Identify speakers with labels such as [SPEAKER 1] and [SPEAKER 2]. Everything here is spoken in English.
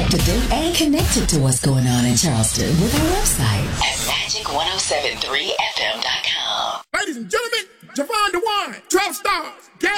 [SPEAKER 1] up to date and connected to what's going on in Charleston with our website at magic1073fm.com.
[SPEAKER 2] Ladies and gentlemen, Javon DeWine, 12 stars.